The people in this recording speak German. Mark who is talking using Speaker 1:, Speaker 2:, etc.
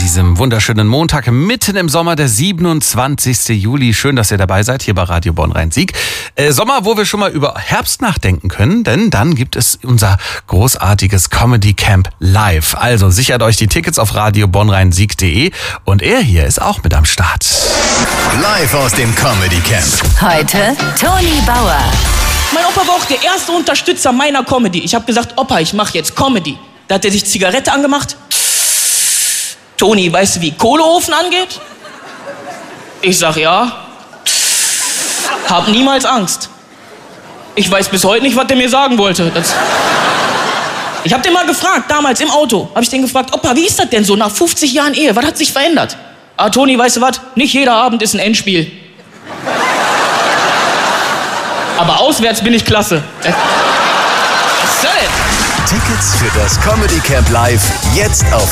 Speaker 1: diesem wunderschönen Montag mitten im Sommer, der 27. Juli. Schön, dass ihr dabei seid hier bei Radio Bonn-Rhein-Sieg. Sommer, wo wir schon mal über Herbst nachdenken können, denn dann gibt es unser großartiges Comedy Camp live. Also sichert euch die Tickets auf radiobonnrheinsieg.de und er hier ist auch mit am Start.
Speaker 2: Live aus dem Comedy Camp.
Speaker 3: Heute Toni Bauer.
Speaker 4: Mein Opa war auch der erste Unterstützer meiner Comedy. Ich habe gesagt, Opa, ich mache jetzt Comedy. Da hat er sich Zigarette angemacht. Toni, weißt du, wie Kohleofen angeht? Ich sag ja. Hab niemals Angst. Ich weiß bis heute nicht, was der mir sagen wollte. Ich hab den mal gefragt, damals im Auto. Hab ich den gefragt, Opa, wie ist das denn so nach 50 Jahren Ehe? Was hat sich verändert? Ah, Toni, weißt du was? Nicht jeder Abend ist ein Endspiel. Aber auswärts bin ich klasse. Was soll denn?
Speaker 2: Tickets für das Comedy Camp live jetzt auf